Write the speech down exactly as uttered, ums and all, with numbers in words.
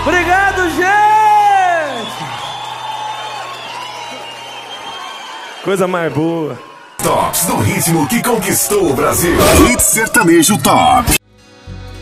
Obrigado, gente! Coisa mais boa. Tops do ritmo que conquistou o Brasil. Hit Sertanejo Top.